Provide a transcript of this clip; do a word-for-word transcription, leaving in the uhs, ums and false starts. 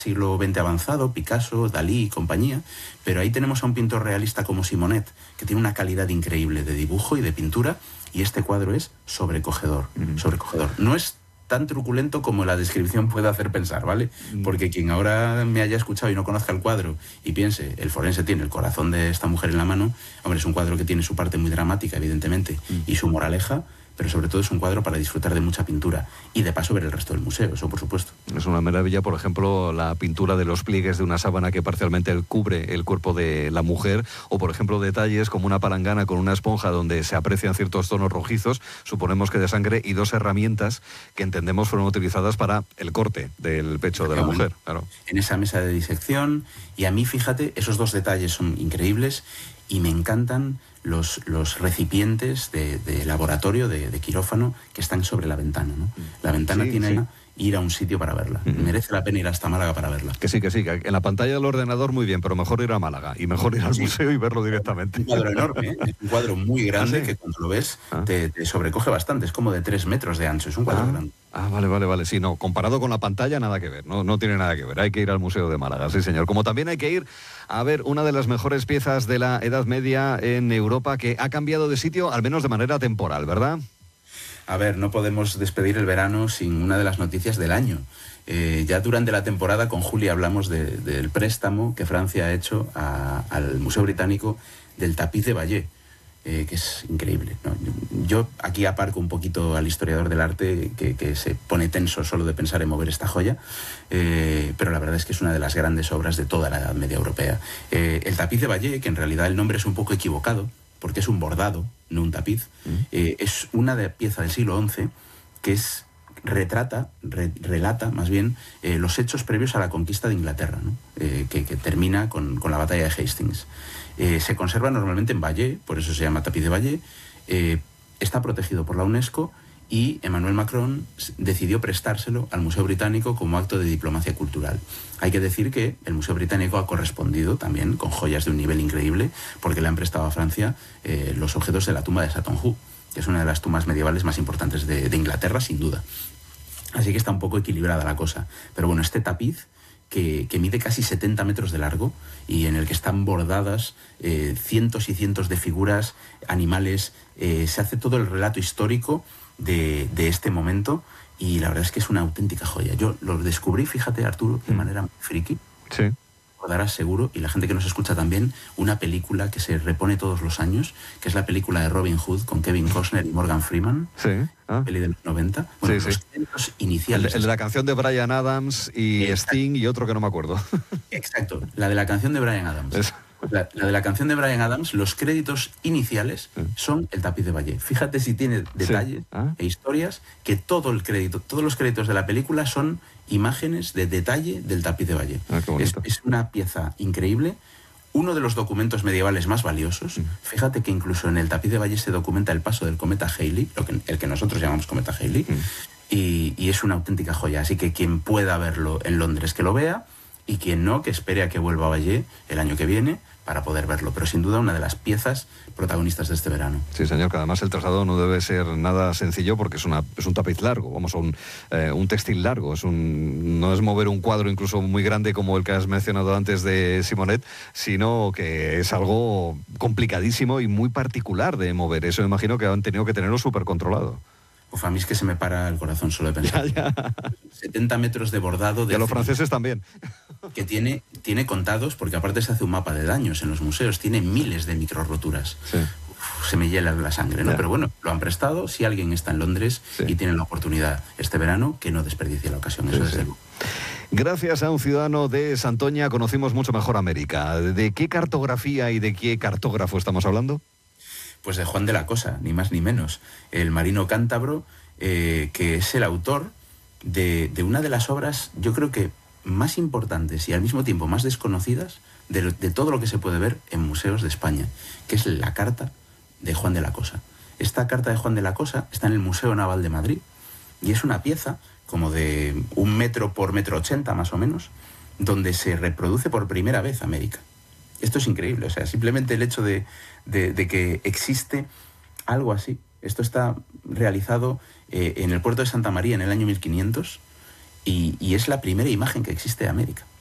siglo veinte avanzado, Picasso, Dalí y compañía, pero ahí tenemos a un pintor realista como Simonet, que tiene una calidad increíble de dibujo y de pintura, y este cuadro es sobrecogedor, mm. sobrecogedor. No es tan truculento como la descripción puede hacer pensar, ¿vale? Mm. Porque quien ahora me haya escuchado y no conozca el cuadro y piense, el forense tiene el corazón de esta mujer en la mano, hombre, es un cuadro que tiene su parte muy dramática, evidentemente, mm. y su moraleja, pero sobre todo es un cuadro para disfrutar de mucha pintura y de paso ver el resto del museo, eso por supuesto. Es una maravilla, por ejemplo, la pintura de los pliegues de una sábana que parcialmente cubre el cuerpo de la mujer, o por ejemplo detalles como una palangana con una esponja donde se aprecian ciertos tonos rojizos, suponemos que de sangre, y dos herramientas que entendemos fueron utilizadas para el corte del pecho de la mujer. Claro. En esa mesa de disección, y a mí, fíjate, esos dos detalles son increíbles y me encantan los, los recipientes de, de laboratorio, de, de quirófano, que están sobre la ventana, ¿no? La ventana sí, tiene sí. ir a un sitio para verla. Uh-huh. Merece la pena ir hasta Málaga para verla. Que sí, que sí, que en la pantalla del ordenador muy bien, pero mejor ir a Málaga y mejor ir al sí. museo y verlo directamente. Un cuadro enorme, ¿eh? Es un cuadro muy grande. ¿Ah, sí? Que cuando lo ves ¿Ah? te, te sobrecoge bastante. Es como de tres metros de ancho, es un cuadro ¿Ah? grande. Ah, vale, vale, vale. Sí, no, comparado con la pantalla, nada que ver. No, no tiene nada que ver. Hay que ir al Museo de Málaga, sí, señor. Como también hay que ir a ver una de las mejores piezas de la Edad Media en Europa que ha cambiado de sitio, al menos de manera temporal, ¿verdad? A ver, no podemos despedir el verano sin una de las noticias del año. Eh, ya durante la temporada con Julia hablamos de, del préstamo que Francia ha hecho a, al Museo Británico del tapiz de Vallée. Eh, que es increíble, ¿no? Yo aquí aparco un poquito al historiador del arte que, que se pone tenso solo de pensar en mover esta joya, eh, pero la verdad es que es una de las grandes obras de toda la Edad Media europea. Eh, el tapiz de Vallée, que en realidad el nombre es un poco equivocado, porque es un bordado, no un tapiz, eh, es una de, pieza del siglo once que es retrata, re, relata más bien eh, los hechos previos a la conquista de Inglaterra, ¿no? eh, que, que termina con, con la batalla de Hastings. Eh, se conserva normalmente en Vallée, por eso se llama tapiz de Vallée, eh, está protegido por la UNESCO y Emmanuel Macron decidió prestárselo al Museo Británico como acto de diplomacia cultural. Hay que decir que el Museo Británico ha correspondido también con joyas de un nivel increíble porque le han prestado a Francia eh, los objetos de la tumba de Satonju, que es una de las tumbas medievales más importantes de, de Inglaterra, sin duda. Así que está un poco equilibrada la cosa. Pero bueno, este tapiz, que, que mide casi setenta metros de largo y en el que están bordadas eh, cientos y cientos de figuras, animales, eh, se hace todo el relato histórico de, de este momento y la verdad es que es una auténtica joya. Yo lo descubrí, fíjate, Arturo, de manera friki. Sí. Recordarás seguro, y la gente que nos escucha también, una película que se repone todos los años, que es la película de Robin Hood con Kevin Costner y Morgan Freeman. Sí. Ah. Peli de los noventa. Bueno, sí, los sí. créditos iniciales. El, el de la canción de Bryan Adams y Exacto. Sting y otro que no me acuerdo. Exacto, la de la canción de Bryan Adams. Es... La, la de la canción de Bryan Adams, los créditos iniciales sí. son el tapiz de Vallée. Fíjate si tiene detalles sí. ¿Ah? e historias que todo el crédito, todos los créditos de la película son imágenes de detalle del tapiz de Vallée. Ah, es, es una pieza increíble, uno de los documentos medievales más valiosos. Mm. Fíjate que incluso en el tapiz de Vallée se documenta el paso del cometa Halley, lo que, el que nosotros llamamos cometa Halley, mm. y, y es una auténtica joya. Así que quien pueda verlo en Londres que lo vea, y quien no, que espere a que vuelva a Vallée el año que viene para poder verlo, pero sin duda una de las piezas protagonistas de este verano. Sí, señor, que además el traslado no debe ser nada sencillo porque es, una, es un tapiz largo, vamos, un, eh, un textil largo, es un, no es mover un cuadro incluso muy grande como el que has mencionado antes de Simonet, sino que es algo complicadísimo y muy particular de mover. Eso me imagino que han tenido que tenerlo súper controlado. Uf, a mí es que se me para el corazón solo de pensar. Ya, ya. setenta metros de bordado. De y a los franceses también. Que tiene, tiene contados, porque aparte se hace un mapa de daños en los museos, tiene miles de micro roturas. Sí. Uf, se me hiela la sangre, ¿no? Ya. Pero bueno, lo han prestado. Si alguien está en Londres sí. y tiene la oportunidad este verano, que no desperdicie la ocasión, eso sí, desde sí. luego. Gracias a un ciudadano de Santoña conocimos mucho mejor América. ¿De qué cartografía y de qué cartógrafo estamos hablando? Pues de Juan de la Cosa, ni más ni menos, el marino cántabro, eh, que es el autor de, de una de las obras, yo creo que más importantes y al mismo tiempo más desconocidas de, de todo lo que se puede ver en museos de España, que es la carta de Juan de la Cosa. Esta carta de Juan de la Cosa está en el Museo Naval de Madrid y es una pieza como de un metro por metro ochenta más o menos, donde se reproduce por primera vez América. Esto es increíble, o sea, simplemente el hecho de, de, de que existe algo así. Esto está realizado eh, en el puerto de Santa María en el año mil quinientos y, y es la primera imagen que existe de América.